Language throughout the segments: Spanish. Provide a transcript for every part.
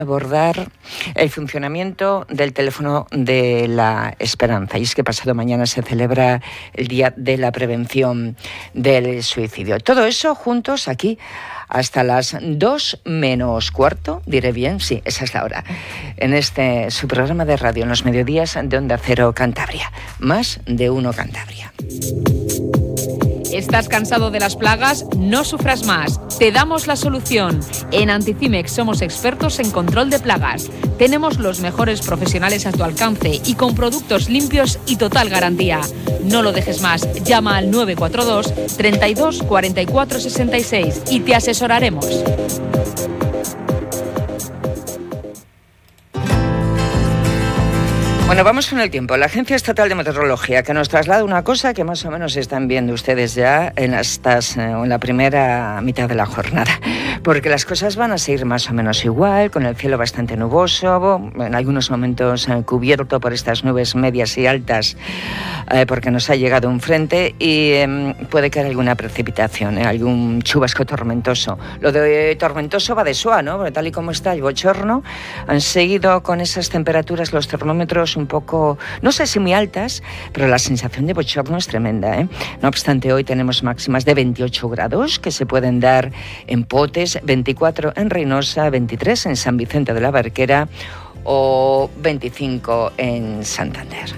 abordar el funcionamiento del teléfono de la esperanza. Y es que pasado mañana se celebra el Día de la Prevención del Suicidio. Todo eso juntos aquí hasta las 2 menos cuarto, diré bien, sí, esa es la hora, en su programa de radio en los mediodías de Onda Cero Cantabria. Más de uno Cantabria. ¿Estás cansado de las plagas? No sufras más. Te damos la solución. En Anticimex somos expertos en control de plagas. Tenemos los mejores profesionales a tu alcance y con productos limpios y total garantía. No lo dejes más. Llama al 942 32 44 66 y te asesoraremos. Bueno, vamos con el tiempo. La Agencia Estatal de Meteorología, que nos traslada una cosa que más o menos están viendo ustedes ya en la primera mitad de la jornada, porque las cosas van a seguir más o menos igual, con el cielo bastante nuboso, en algunos momentos cubierto por estas nubes medias y altas, porque nos ha llegado un frente y puede caer alguna precipitación, algún chubasco tormentoso. Lo de tormentoso va de suave, ¿no? Porque tal y como está el bochorno, han seguido con esas temperaturas los termómetros un poco, no sé si muy altas, pero la sensación de bochorno es tremenda, ¿eh? No obstante, hoy tenemos máximas de 28 grados que se pueden dar en Potes, 24 en Reynosa, 23 en San Vicente de la Barquera o 25 en Santander.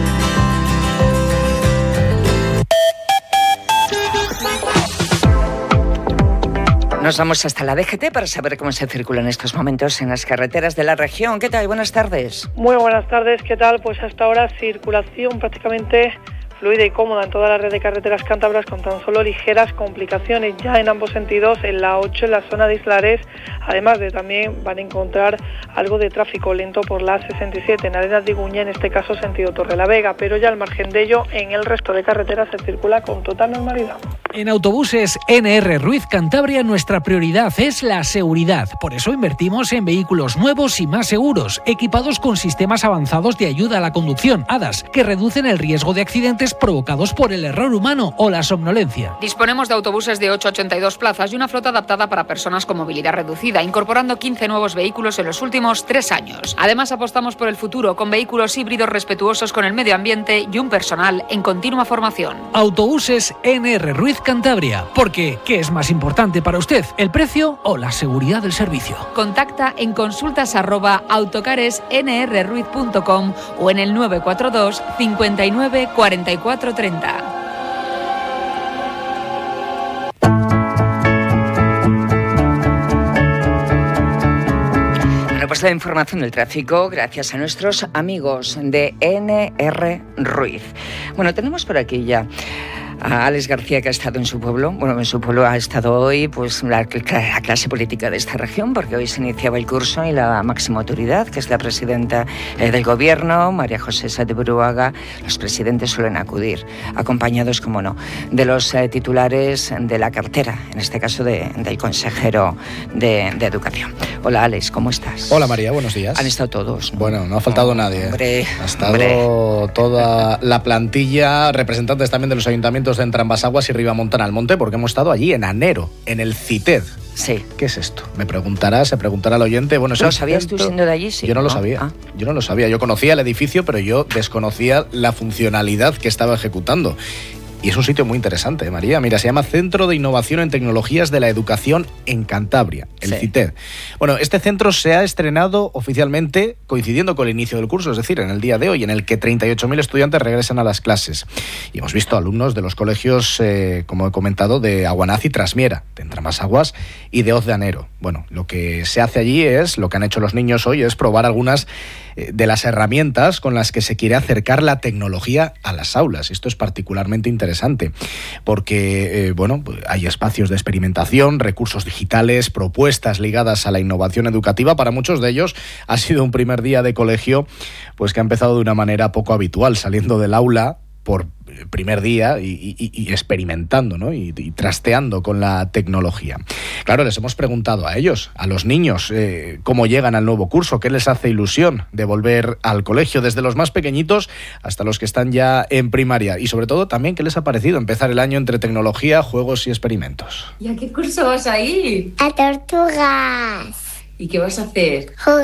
Nos vamos hasta la DGT para saber cómo se circula en estos momentos en las carreteras de la región. ¿Qué tal? Buenas tardes. Muy buenas tardes. ¿Qué tal? Pues hasta ahora circulación prácticamente fluida y cómoda en toda la red de carreteras cántabras, con tan solo ligeras complicaciones ya en ambos sentidos, en la 8 en la zona de Islares, además de también van a encontrar algo de tráfico lento por la 67 en Arenas de Iguña, en este caso sentido Torrelavega, pero ya al margen de ello, en el resto de carreteras se circula con total normalidad. En Autobuses NR Ruiz Cantabria nuestra prioridad es la seguridad, por eso invertimos en vehículos nuevos y más seguros, equipados con sistemas avanzados de ayuda a la conducción, ADAS, que reducen el riesgo de accidentes provocados por el error humano o la somnolencia. Disponemos de autobuses de 8 a 82 plazas y una flota adaptada para personas con movilidad reducida, incorporando 15 nuevos vehículos en los últimos 3 años. Además, apostamos por el futuro con vehículos híbridos respetuosos con el medio ambiente y un personal en continua formación. Autobuses NR Ruiz Cantabria, porque ¿qué es más importante para usted, el precio o la seguridad del servicio? Contacta en consultas@autocaresnrruiz.com o en el 942 59 44 30. Bueno, pues la información del tráfico gracias a nuestros amigos de NR Ruiz. Bueno, tenemos por aquí ya a Alex García, que ha estado en su pueblo. Bueno, en su pueblo ha estado hoy pues la clase política de esta región, porque hoy se iniciaba el curso y la máxima autoridad, que es la presidenta del gobierno, María José Sáez de Buruaga. Los presidentes suelen acudir, acompañados, como no, de los titulares de la cartera, en este caso del consejero de Educación. Hola, Alex, ¿cómo estás? Hola, María, buenos días. Han estado todos, ¿no? Bueno, no ha faltado nadie. Hombre, ha estado toda la plantilla, representantes también de los ayuntamientos de Entrambasaguas y Ribamontana al Monte, porque hemos estado allí en Anero, en el CITED. Sí. ¿Qué es esto? Se preguntará el oyente. Bueno, ¿lo sabías tú siendo de allí? Sí. Yo no lo sabía. Yo no lo sabía. Yo conocía el edificio, pero yo desconocía la funcionalidad que estaba ejecutando. Y es un sitio muy interesante, María. Mira, se llama Centro de Innovación en Tecnologías de la Educación en Cantabria, el CITED. Bueno, este centro se ha estrenado oficialmente coincidiendo con el inicio del curso, es decir, en el día de hoy, en el que 38.000 estudiantes regresan a las clases. Y hemos visto alumnos de los colegios, como he comentado, de Aguanaz y Trasmiera, de Entrambasaguas y de Hoz de Anero. Bueno, lo que se hace allí lo que han hecho los niños hoy es probar algunas de las herramientas con las que se quiere acercar la tecnología a las aulas. Esto es particularmente interesante porque hay espacios de experimentación, recursos digitales, propuestas ligadas a la innovación educativa. Para muchos de ellos ha sido un primer día de colegio pues que ha empezado de una manera poco habitual, saliendo del aula por primer día y experimentando, ¿no? y trasteando con la tecnología. Claro, les hemos preguntado a ellos, a los niños, cómo llegan al nuevo curso, qué les hace ilusión de volver al colegio, desde los más pequeñitos hasta los que están ya en primaria, y sobre todo también qué les ha parecido empezar el año entre tecnología, juegos y experimentos. ¿Y a qué curso vas a ir? A Tortugas. ¿Y qué vas a hacer?